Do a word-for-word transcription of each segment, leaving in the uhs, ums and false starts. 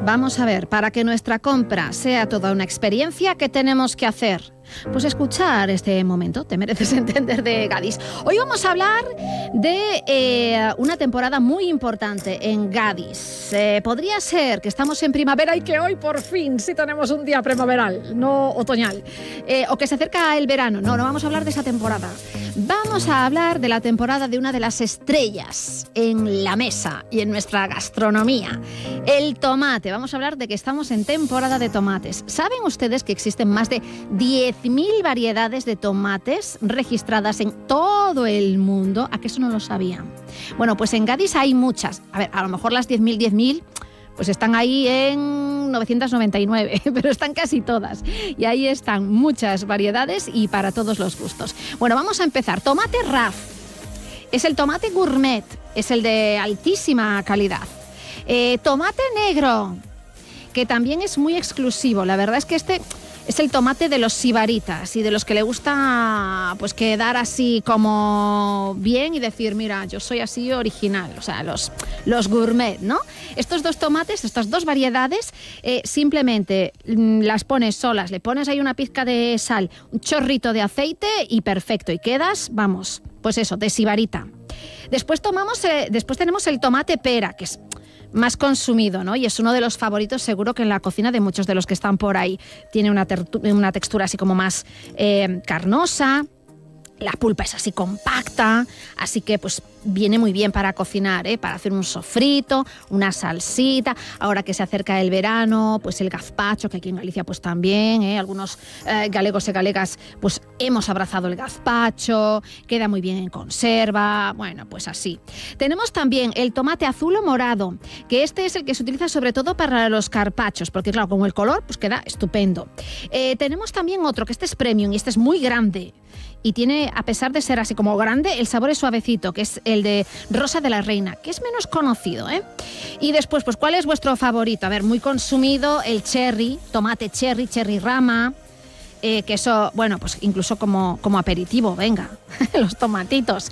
Vamos a ver, para que nuestra compra sea toda una experiencia, ¿qué tenemos que hacer? Pues escuchar este momento, Te mereces entender, de Gadis. Hoy vamos a hablar de eh, una temporada muy importante en Gadis. Eh, podría ser que estamos en primavera y que hoy por fin sí tenemos un día primaveral, no otoñal. Eh, o que se acerca el verano. No, no vamos a hablar de esa temporada. Vamos a hablar de la temporada de una de las estrellas en la mesa y en nuestra gastronomía. El tomate. Vamos a hablar de que estamos en temporada de tomates. ¿Saben ustedes que existen más de diez mil variedades de tomates registradas en todo el mundo? ¿A qué eso no lo sabían? Bueno, pues en Gadis hay muchas. A ver, a lo mejor las diez mil, diez mil, pues están ahí en novecientos noventa y nueve, pero están casi todas. Y ahí están muchas variedades y para todos los gustos. Bueno, vamos a empezar. Tomate R A F. Es el tomate gourmet, es el de altísima calidad. Eh, tomate negro, que también es muy exclusivo. La verdad es que este es el tomate de los sibaritas y de los que le gusta pues quedar así como bien y decir, mira, yo soy así original, o sea, los, los gourmet, ¿no? Estos dos tomates, estas dos variedades, eh, simplemente mm, las pones solas, le pones ahí una pizca de sal, un chorrito de aceite y perfecto, y quedas, vamos, pues eso, de sibarita. Después tomamos, eh, después tenemos el tomate pera, que es más consumido, ¿no? Y es uno de los favoritos seguro que en la cocina de muchos de los que están por ahí. Tiene una, una textura así como más eh, carnosa. La pulpa es así compacta, así que pues viene muy bien para cocinar, ¿eh? Para hacer un sofrito, una salsita. Ahora que se acerca el verano, pues el gazpacho, que aquí en Galicia pues también, ¿eh? Algunos eh, galegos y galegas pues hemos abrazado el gazpacho, queda muy bien en conserva, bueno, pues así. Tenemos también el tomate azul o morado, que este es el que se utiliza sobre todo para los carpachos, porque claro, con el color pues queda estupendo. Eh, tenemos también otro, que este es premium y este es muy grande. Y tiene, a pesar de ser así como grande, el sabor es suavecito, que es el de Rosa de la Reina, que es menos conocido, ¿eh? Y después, pues, ¿cuál es vuestro favorito? A ver, muy consumido, el cherry, tomate cherry, cherry rama, eh, que eso, bueno, pues incluso como, como aperitivo, venga, los tomatitos.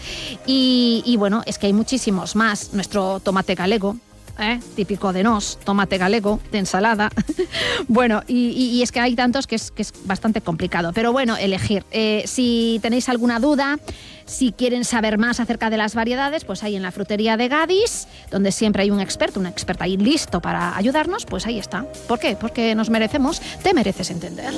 Y, y bueno, es que hay muchísimos más. Nuestro tomate galego, ¿Eh? típico de nos, tomate galego, de ensalada. Bueno, y, y, y es que hay tantos que es, que es bastante complicado. Pero bueno, elegir. Eh, si tenéis alguna duda, si quieren saber más acerca de las variedades, pues ahí en la frutería de Gadis, donde siempre hay un experto, una experta ahí listo para ayudarnos, pues ahí está. ¿Por qué? Porque nos merecemos, te mereces entender.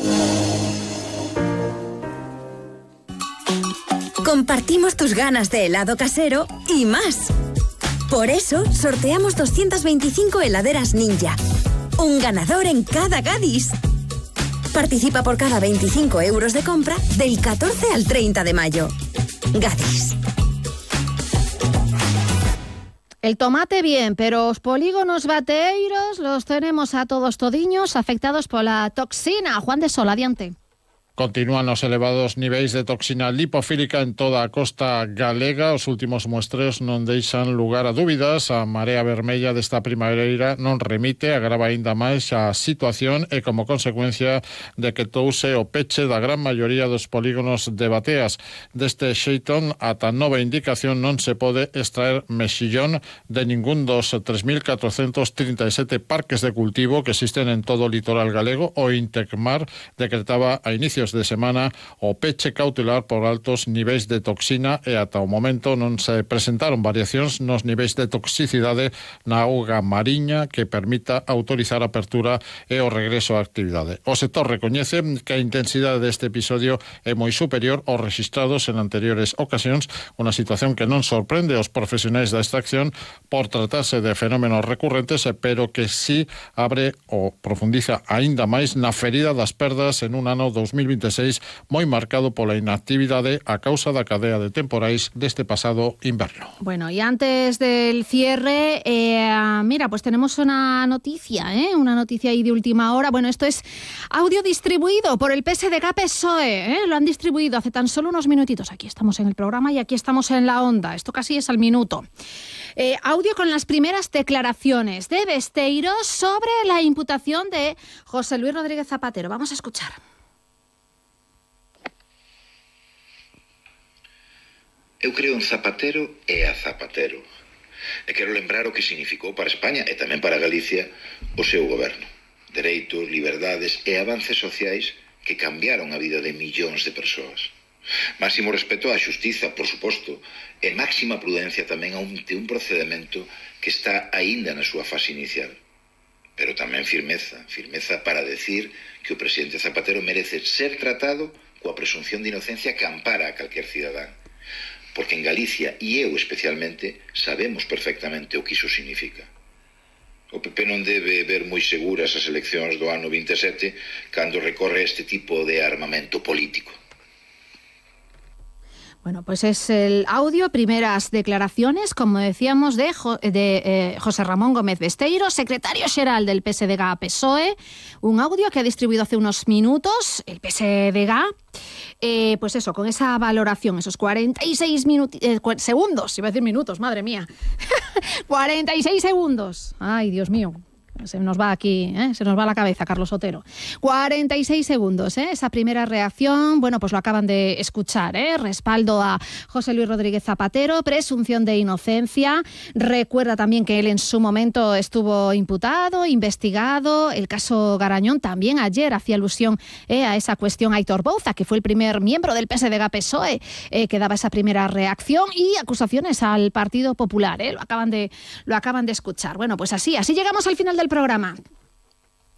Compartimos tus ganas de helado casero y más. Por eso, sorteamos doscientas veinticinco heladeras Ninja. Un ganador en cada Gadis. Participa por cada veinticinco euros de compra del catorce al treinta de mayo. Gadis. El tomate bien, pero los polígonos bateiros los tenemos a todos todiños afectados por la toxina. Juan de Sol, adiante. Continúan os elevados niveis de toxina lipofílica en toda a costa galega. Os últimos muestreos non deixan lugar a dúbidas. A marea vermella desta primavera non remite, agrava aínda máis a situación e como consecuencia de que touse o peche da gran maioría dos polígonos de bateas. Deste xeito, ata nova indicación non se pode extraer mexillón de ningún dos tres mil catrocentos trinta e sete parques de cultivo que existen en todo o litoral galego. O Intecmar decretaba a inicios de semana o peche cautelar por altos niveis de toxina e ata o momento non se presentaron variacións nos niveis de toxicidade na auga mariña que permita autorizar a apertura e o regreso á actividade. O sector recoñece que a intensidade deste episodio é moi superior aos registrados en anteriores ocasións, unha situación que non sorprende aos profesionais da extracción por tratarse de fenómenos recurrentes, pero que sí abre ou profundiza aínda máis na ferida das perdas en un ano dos mil veintiséis moi marcado pola inactividade a causa da cadea de temporais deste pasado inverno. Bueno, y antes del cierre, eh, mira, pues tenemos una noticia, ¿eh? Una noticia ahí de última hora. Bueno, esto es audio distribuido por el P S D G P S O E, ¿eh? Lo han distribuido hace tan solo unos minutitos. Aquí estamos en el programa y aquí estamos en la onda. Esto casi es al minuto. Eh, audio con las primeras declaraciones de Besteiro sobre la imputación de José Luis Rodríguez Zapatero. Vamos a escuchar. Eu creo en Zapatero e a Zapatero. E quero lembrar o que significou para España e tamén para Galicia o seu goberno. Dereitos, liberdades e avances sociais que cambiaron a vida de millóns de persoas. Máximo respeto á xustiza, por suposto, e máxima prudencia tamén ante un procedimento que está aínda na súa fase inicial. Pero tamén firmeza, firmeza para decir que o presidente Zapatero merece ser tratado coa presunción de inocencia que ampara a calquer cidadán. Porque en Galicia, e eu especialmente, sabemos perfectamente o que iso significa. O P P non debe ver moi seguras as eleccións do ano vinte e sete cando recorre este tipo de armamento político. Bueno, pues es el audio, primeras declaraciones, como decíamos, de, jo, de eh, José Ramón Gómez Besteiro, secretario xeral del P S D G A P S O E, un audio que ha distribuido hace unos minutos el P S D G A, eh, pues eso, con esa valoración, esos cuarenta y seis minutos, eh, segundos, iba a decir minutos, madre mía, cuarenta y seis segundos, ay, Dios mío. Se nos va aquí, ¿eh? se nos va la cabeza, Carlos Otero. cuarenta y seis segundos, ¿eh? Esa primera reacción, bueno, pues lo acaban de escuchar, ¿eh? Respaldo a José Luis Rodríguez Zapatero, presunción de inocencia. Recuerda también que él en su momento estuvo imputado, investigado. El caso Garañón también ayer hacía alusión ¿eh? a esa cuestión Aitor Bouza, que fue el primer miembro del P S D G A P S O E, eh, que daba esa primera reacción y acusaciones al Partido Popular, ¿eh? Lo acaban de, lo acaban de escuchar. Bueno, pues así, así llegamos al final del programa.